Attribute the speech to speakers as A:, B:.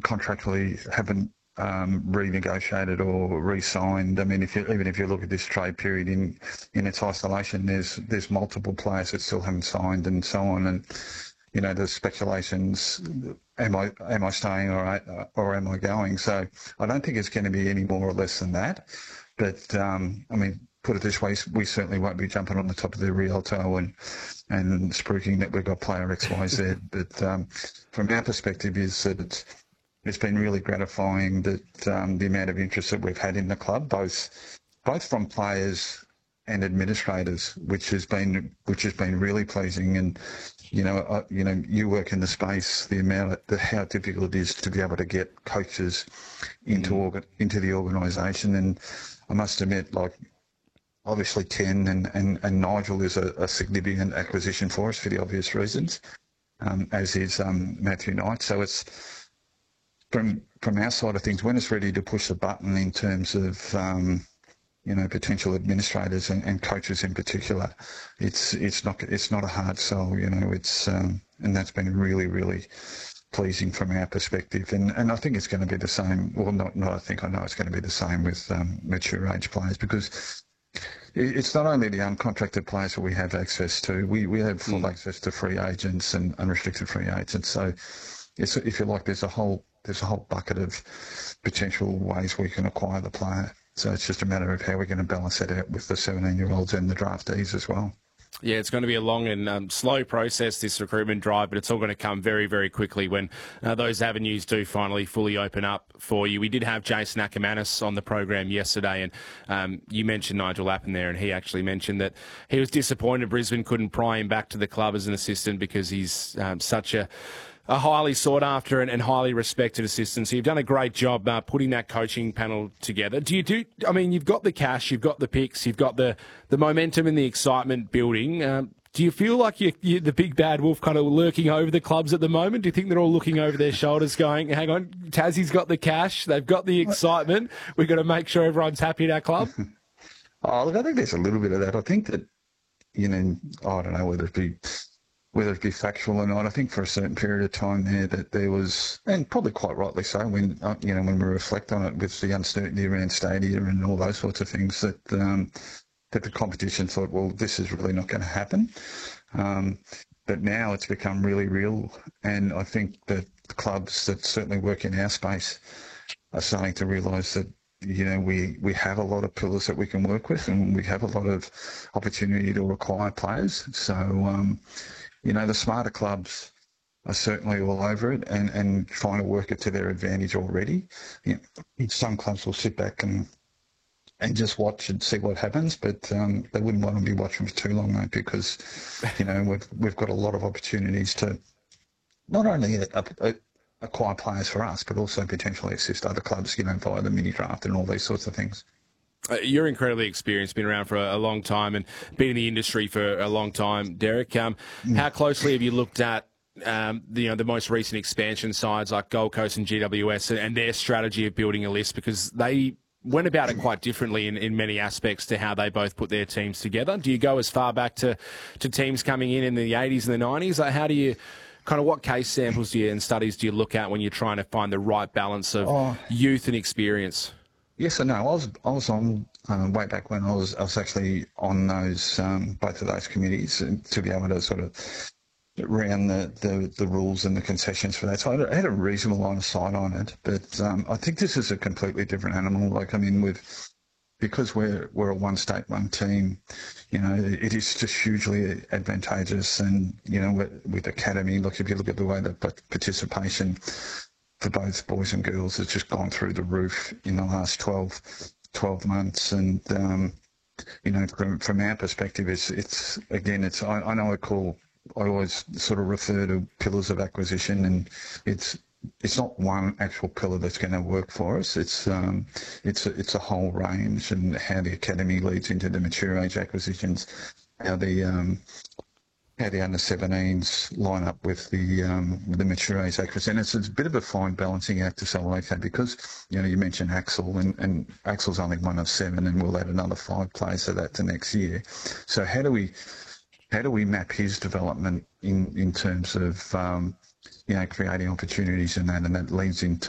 A: contractually haven't renegotiated or re-signed. I mean, even if you look at this trade period in its isolation, there's multiple players that still haven't signed and so on. And there's speculations: am I staying or am I going? So I don't think it's going to be any more or less than that. But I mean, put it this way, we certainly won't be jumping on the top of the Rialto and spruiking that we've got player X, Y, Z. But from our perspective, is that it's been really gratifying that the amount of interest that we've had in the club, both from players and administrators, which has been really pleasing. And you work in the space, how difficult it is to be able to get coaches into the organisation. And I must admit, obviously Ken and Nigel is a significant acquisition for us for the obvious reasons, as is Matthew Knight. So it's from our side of things, when it's ready to push the button in terms of potential administrators and coaches in particular, it's not a hard sell. And that's been really, really pleasing from our perspective. And I think it's going to be the same. Well, I know it's going to be the same with mature age players, because it's not only the uncontracted players that we have access to. We have full access to free agents and unrestricted free agents. So if you like, there's a whole bucket of potential ways we can acquire the player. So it's just a matter of how we're going to balance that out with the 17-year-olds and the draftees as well.
B: Yeah, it's going to be a long and slow process, this recruitment drive, but it's all going to come very, very quickly when those avenues do finally fully open up for you. We did have Jason Ackermanis on the program yesterday, and you mentioned Nigel Lappin there, and he actually mentioned that he was disappointed Brisbane couldn't pry him back to the club as an assistant because he's such a highly sought after and highly respected assistant. So you've done a great job putting that coaching panel together. I mean, you've got the cash, you've got the picks, you've got the momentum and the excitement building. Do you feel like you're the big bad wolf kind of lurking over the clubs at the moment? Do you think they're all looking over their shoulders going, hang on, Tassie's got the cash, they've got the excitement, we've got to make sure everyone's happy at our club?
A: Look, I think there's a little bit of that. I think that, I don't know whether it be factual or not. I think for a certain period of time there that there was, and probably quite rightly so, when we reflect on it with the uncertainty around Stadia and all those sorts of things, that the competition thought, well, this is really not going to happen. But now it's become really real, and I think that the clubs that certainly work in our space are starting to realise that we have a lot of pillars that we can work with, and we have a lot of opportunity to acquire players. So the smarter clubs are certainly all over it and trying to work it to their advantage already. Some clubs will sit back and just watch and see what happens, but they wouldn't want to be watching for too long, mate, because we've got a lot of opportunities to not only acquire players for us, but also potentially assist other clubs, via the mini draft and all these sorts of things.
B: You're incredibly experienced, been around for a long time and been in the industry for a long time, Derek. How closely have you looked at the most recent expansion sides like Gold Coast and GWS and their strategy of building a list? Because they went about it quite differently in many aspects to how they both put their teams together. Do you go as far back to teams coming in the 80s and the 90s? How do you... kind of what case samples and studies do you look at when you're trying to find the right balance of youth and experience?
A: Yes and no. I was on way back when I was actually on those both of those committees, to be able to sort of round the rules and the concessions for that. So I had a reasonable line of sight on it, but I think this is a completely different animal. Because we're a one-state, one team, it is just hugely advantageous. And, with Academy, if you look at the way that participation for both boys and girls has just gone through the roof in the last 12 months. And, from our perspective, I always sort of refer to pillars of acquisition, and it's not one actual pillar that's going to work for us. It's a whole range, and how the academy leads into the mature age acquisitions, how the under-17s line up with the mature age acquisition. It's a bit of a fine balancing act to say, well, okay, because you mentioned Axel, and Axel's only one of 7, and we'll add another 5 players to that the next year. So how do we map his development in terms of creating opportunities and that leads into